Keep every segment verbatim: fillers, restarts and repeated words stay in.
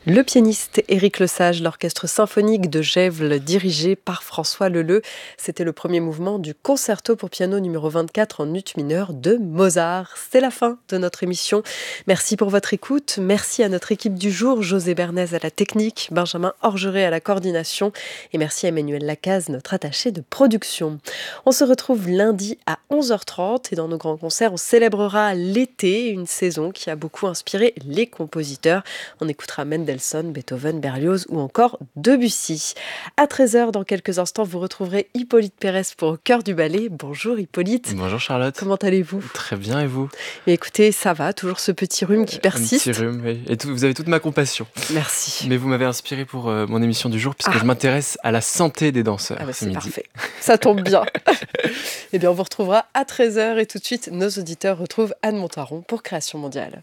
Le pianiste Éric Lesage, l'orchestre symphonique de Gesvres dirigé par François Leleux. C'était le premier mouvement du concerto pour piano numéro vingt-quatre en ut mineur de Mozart. C'est la fin de notre émission. Merci pour votre écoute. Merci à notre équipe du jour, José Bernays à la technique, Benjamin Orgeret à la coordination et merci à Emmanuel Lacaze, notre attaché de production. On se retrouve lundi à onze heures trente et dans nos grands concerts, on célébrera l'été, une saison qui a beaucoup inspiré les compositeurs. On écoutera Mendelssohn, Beethoven, Berlioz ou encore Debussy. À treize heures, dans quelques instants, vous retrouverez Hippolyte Pérez pour Au cœur du ballet. Bonjour Hippolyte. Bonjour Charlotte. Comment allez-vous ? Très bien, et vous ? Et écoutez, ça va, toujours ce petit rhume qui persiste. Un petit rhume, oui. Et tout, vous avez toute ma compassion. Merci. Mais vous m'avez inspiré pour euh, mon émission du jour, puisque ah. je m'intéresse à la santé des danseurs. Ah bah ce c'est midi. Parfait, ça tombe bien. Eh bien, on vous retrouvera à treize heures et tout de suite, nos auditeurs retrouvent Anne Montaron pour Création mondiale.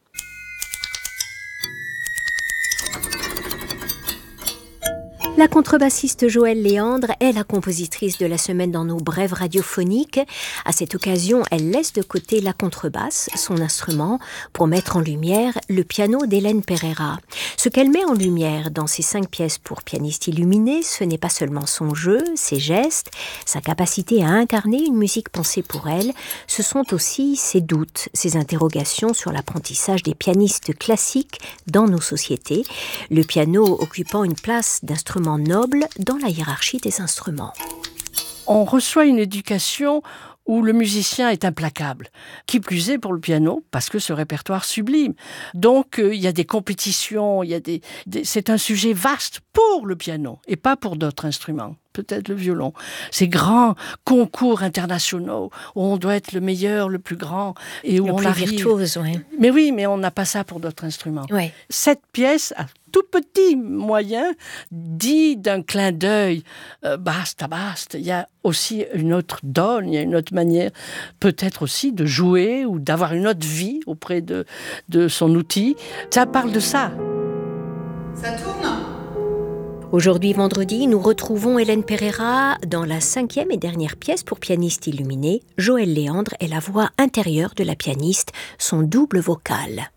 La contrebassiste Joëlle Léandre est la compositrice de la semaine dans nos brèves radiophoniques. À cette occasion, elle laisse de côté la contrebasse, son instrument, pour mettre en lumière le piano d'Hélène Pereira. Ce qu'elle met en lumière dans ses cinq pièces pour pianiste illuminé, ce n'est pas seulement son jeu, ses gestes, sa capacité à incarner une musique pensée pour elle, ce sont aussi ses doutes, ses interrogations sur l'apprentissage des pianistes classiques dans nos sociétés, le piano occupant une place d'instrument noble dans la hiérarchie des instruments. On reçoit une éducation où le musicien est implacable. Qui plus est pour le piano, parce que ce répertoire sublime. Donc, euh, il y a des compétitions, il y a des, des, c'est un sujet vaste pour le piano et pas pour d'autres instruments. Peut-être le violon. Ces grands concours internationaux où on doit être le meilleur, le plus grand et où le on plus arrive. virtuose, oui. Mais oui, mais on n'a pas ça pour d'autres instruments. Ouais. Cette pièce a tout petit moyen dit d'un clin d'œil euh, basta, basta. Il y a aussi une autre donne, il y a une autre manière peut-être aussi de jouer ou d'avoir une autre vie auprès de, de son outil. Ça parle de ça. Ça tourne ? Aujourd'hui, vendredi, nous retrouvons Hélène Pereira dans la cinquième et dernière pièce pour pianiste illuminé. Joëlle Léandre est la voix intérieure de la pianiste, son double vocal.